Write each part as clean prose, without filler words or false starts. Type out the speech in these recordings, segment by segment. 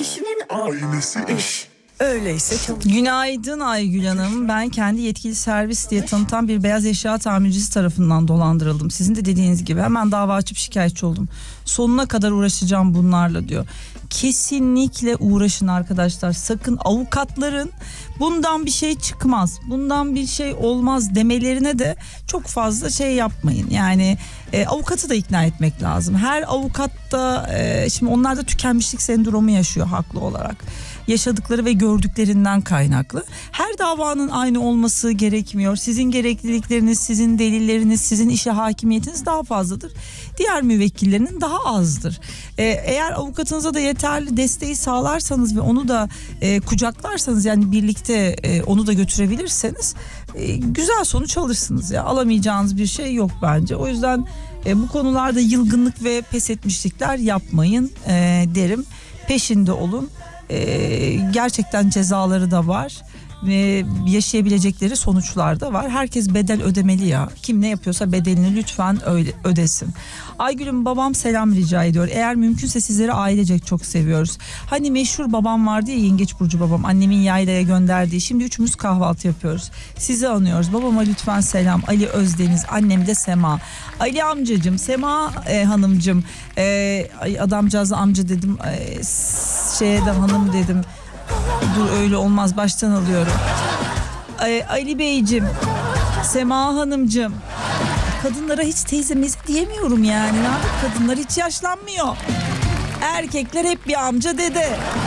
kişinin aynesi eş. Öyleyse çalış. Günaydın Aygül Hanım. Ben kendi yetkili servis diye tanıtan bir beyaz eşya tamircisi tarafından dolandırıldım. Sizin de dediğiniz gibi hemen dava açıp şikayetçi oldum. Sonuna kadar uğraşacağım bunlarla diyor. Kesinlikle uğraşın arkadaşlar. Sakın avukatların bundan bir şey çıkmaz, bundan bir şey olmaz demelerine de çok fazla şey yapmayın. Yani avukatı da ikna etmek lazım. Her avukat da şimdi onlar da tükenmişlik sendromu yaşıyor haklı olarak. Yaşadıkları ve gördüklerinden kaynaklı. Her davanın aynı olması gerekmiyor. Sizin gereklilikleriniz, sizin delilleriniz, sizin işe hakimiyetiniz daha fazladır. Diğer müvekkillerinin daha azdır. Eğer avukatınıza da yeterli desteği sağlarsanız ve onu da kucaklarsanız, yani birlikte onu da götürebilirseniz güzel sonuç alırsınız ya. Alamayacağınız bir şey yok bence. O yüzden bu konularda yılgınlık ve pes etmişlikler yapmayın derim. Peşinde olun. Gerçekten cezaları da var ve yaşayabilecekleri sonuçlar da var. Herkes bedel ödemeli ya. Kim ne yapıyorsa bedelini lütfen öyle ödesin. Aygül'üm, babam selam rica ediyor. Eğer mümkünse sizleri ailecek çok seviyoruz. Hani meşhur babam vardı ya, Yengeç burcu babam, annemin yaylaya gönderdiği. Şimdi üçümüz kahvaltı yapıyoruz. Sizi anıyoruz. Babama lütfen selam. Ali Özdeniz, annem de Sema. Ali amcacığım, Sema hanımcığım. Adamcağıza amca dedim. Şeye de hanım dedim. Dur, öyle olmaz, baştan alıyorum. Ali Beyciğim, Sema Hanımcığım. Kadınlara hiç teyze meze diyemiyorum yani. Ne yapayım, kadınlar hiç yaşlanmıyor. Erkekler hep bir amca dede.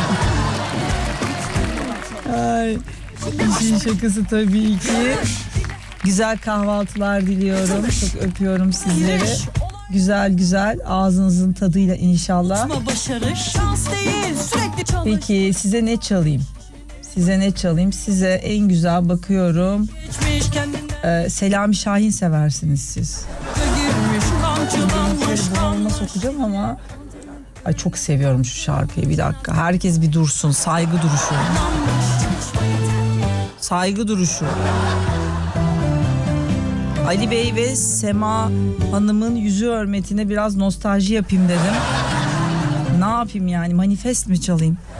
Ay, işin şakası tabii ki. Güzel kahvaltılar diliyorum. Çok öpüyorum sizleri. Güzel güzel ağzınızın tadıyla inşallah. Peki size ne çalayım? Size en güzel bakıyorum. Selami Şahin seversiniz siz. Bunalıma sokacağım ama çok seviyorum şu şarkıyı. Bir dakika, herkes bir dursun. Saygı duruşu. Ali Bey ve Sema Hanım'ın yüzü hürmetine biraz nostalji yapayım dedim. Ne yapayım yani, manifest mi çalayım?